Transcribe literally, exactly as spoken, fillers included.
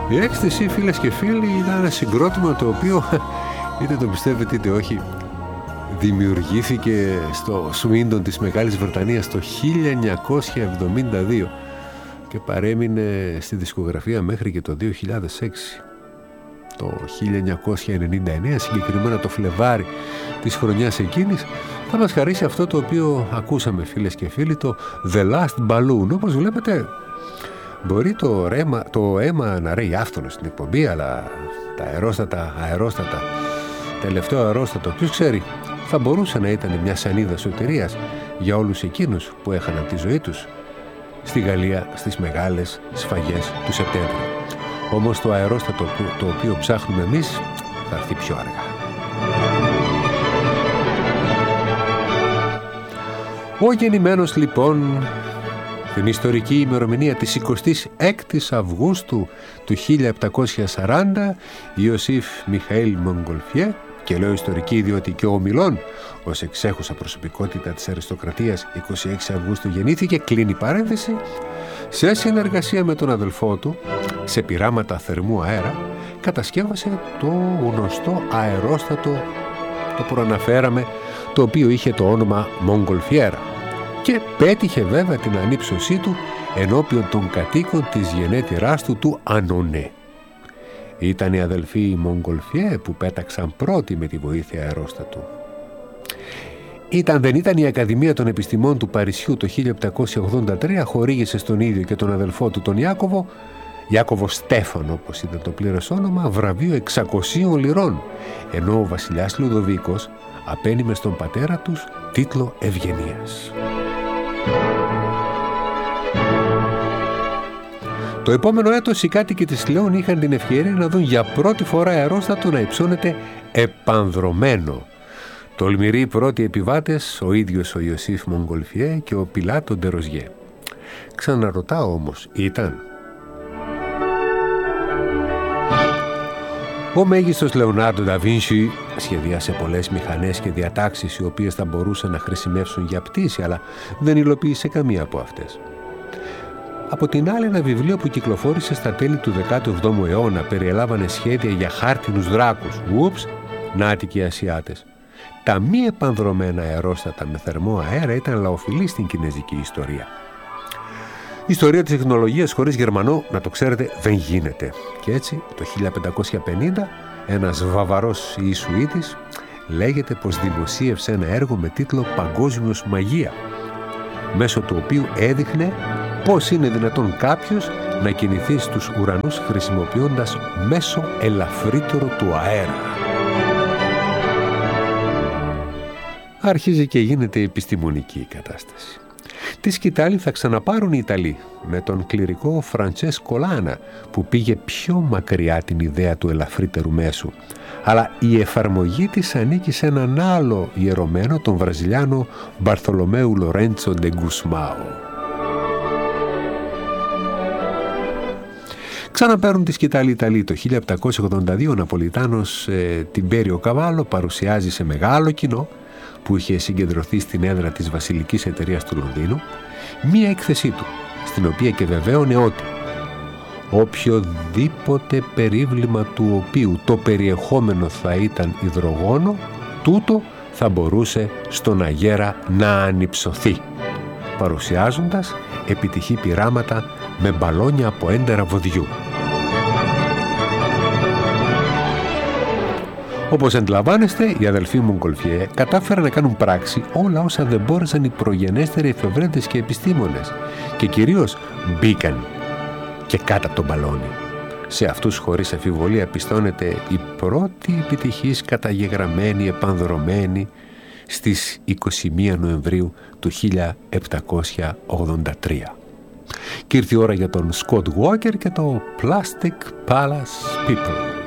Η έκστηση, φίλες και φίλοι, ήταν ένα συγκρότημα το οποίο, είτε το πιστεύετε είτε όχι, δημιουργήθηκε στο Σουίντον της Μεγάλης Βρετανίας το χίλια εννιακόσια εβδομήντα δύο και παρέμεινε στη δισκογραφία μέχρι και το δύο χιλιάδες έξι. Το χίλια εννιακόσια ενενήντα εννέα, συγκεκριμένα το Φλεβάρι της χρονιάς εκείνης, θα μας χαρίσει αυτό το οποίο ακούσαμε, φίλες και φίλοι, το The Last Balloon. Όπως βλέπετε, μπορεί το, ρέμα, το αίμα να ρέει άφθονο στην εκπομπή, αλλά τα αερόστατα, αερόστατα, τελευταίο αερόστατο, ποιος ξέρει, θα μπορούσε να ήταν μια σανίδα σωτηρίας για όλους εκείνους που έχαναν τη ζωή τους στη Γαλλία στις μεγάλες σφαγές του Σεπτέμβρη. Όμως το αερόστατο το οποίο ψάχνουμε εμείς θα έρθει πιο αργά. Ο γεννημένος λοιπόν την ιστορική ημερομηνία της εικοστής έκτης Αυγούστου του χίλια επτακόσια σαράντα, Ιωσήφ Μιχαήλ Μογκολφιέ, και λέω ιστορική διότι και ο Μιλών ως εξέχουσα προσωπικότητα της αριστοκρατίας εικοστή έκτη Αυγούστου γεννήθηκε, κλείνει παρένθεση, σε συνεργασία με τον αδελφό του σε πειράματα θερμού αέρα κατασκεύασε το γνωστό αερόστατο, το προαναφέραμε, το οποίο είχε το όνομα Μογκολφιέρα και πέτυχε βέβαια την ανύψωσή του ενώπιον των κατοίκων της γενέτειράς του του Ανονέ. Ήταν οι αδελφοί Μογκολφιέ που πέταξαν πρώτοι με τη βοήθεια αερόστατου. Ήταν, δεν ήταν η Ακαδημία των Επιστημών του Παρισιού το χίλια επτακόσια ογδόντα τρία χορήγησε στον ίδιο και τον αδελφό του τον Ιάκωβο, Ιάκωβο Στέφανο όπως ήταν το πλήρες όνομα, βραβείο εξακοσίων λιρών, ενώ ο βασιλιάς Λουδοβίκος απένιμε στον πατέρα τους τίτλο ευγενίας. Το επόμενο έτος οι κάτοικοι της Λεών είχαν την ευκαιρία να δουν για πρώτη φορά αερόστατο να υψώνεται επανδρωμένο. Τολμηροί πρώτοι επιβάτες, ο ίδιος ο Ιωσήφ Μογκολφιέ και ο Πιλάτο Ντεροζιέ. Ξαναρωτάω όμως, ήταν? Ο μέγιστος Λεωνάρντο ντα Βίνσι σχεδίασε πολλές μηχανές και διατάξεις οι οποίες θα μπορούσαν να χρησιμεύσουν για πτήση, αλλά δεν υλοποίησε καμία από αυτές. Από την άλλη, ένα βιβλίο που κυκλοφόρησε στα τέλη του δέκατου εβδόμου αιώνα περιέλαβανε σχέδια για χάρτινους δράκους. Ούψ, νάτικοι οι Ασιάτες. Τα μη επανδρωμένα αερόστατα με θερμό αέρα ήταν λαοφιλή στην κινέζικη ιστορία. Η ιστορία της τεχνολογίας χωρίς Γερμανό, να το ξέρετε, δεν γίνεται. Και έτσι, το χίλια πεντακόσια πενήντα, ένας Βαβαρός Ιησουήτης λέγεται πως δημοσίευσε ένα έργο με τίτλο «Παγκόσμιος Μαγεία», μέσω του οποίου έδειχνε πώς είναι δυνατόν κάποιος να κινηθεί στους ουρανούς χρησιμοποιώντας μέσο ελαφρύτερο του αέρα. Άρχιζε και γίνεται επιστημονική η κατάσταση. Τη σκητάλη θα ξαναπάρουν οι Ιταλοί με τον κληρικό Φραντσέσκο Λάνα που πήγε πιο μακριά την ιδέα του ελαφρύτερου μέσου. Αλλά η εφαρμογή της ανήκει σε έναν άλλο ιερωμένο, τον Βραζιλιάνο Μπαρθολομέου Λορέντσο ντε Γκουσμάο. Ξαναπαίρνουν τη σκητάλη Ιταλοί. Το χίλια επτακόσια ογδόντα δύο ο Ναπολιτάνος ε, Τιμπέριο Καβάλο παρουσιάζει σε μεγάλο κοινό που είχε συγκεντρωθεί στην έδρα της Βασιλικής Εταιρείας του Λονδίνου μία έκθεσή του, στην οποία και βεβαίωνε ότι οποιοδήποτε περίβλημα του οποίου το περιεχόμενο θα ήταν υδρογόνο, τούτο θα μπορούσε στον αγέρα να ανυψωθεί, παρουσιάζοντας επιτυχή πειράματα με μπαλόνια από έντερα βοδιού. Όπως αντιλαμβάνεστε, οι αδελφοί Μογκολφιέ κατάφεραν να κάνουν πράξη όλα όσα δεν μπόρεσαν οι προγενέστεροι εφευρέτες και επιστήμονες και κυρίως μπήκαν και κάτω από τον μπαλόνι. Σε αυτούς χωρίς αμφιβολία πιστώνεται η πρώτη επιτυχής καταγεγραμμένη επανδρωμένη στις είκοσι μία Νοεμβρίου του χίλια επτακόσια ογδόντα τρία. Και ήρθε η ώρα για τον Σκοτ Walker και το Plastic Palace People.